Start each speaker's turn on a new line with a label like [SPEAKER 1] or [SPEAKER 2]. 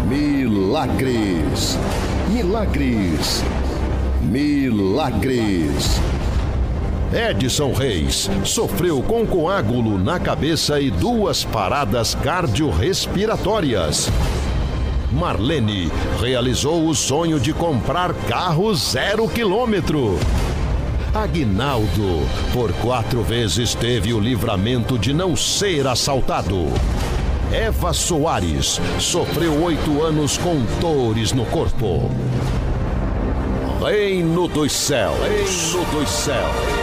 [SPEAKER 1] Milagres, milagres, milagres. Edson Reis sofreu com coágulo na cabeça e 2 paradas cardiorrespiratórias. Marlene realizou o sonho de comprar carro 0 quilômetro. Aguinaldo, por 4 vezes teve o livramento de não ser assaltado. Eva Soares sofreu 8 anos com dores no corpo. Reino dos céus, reino dos céus.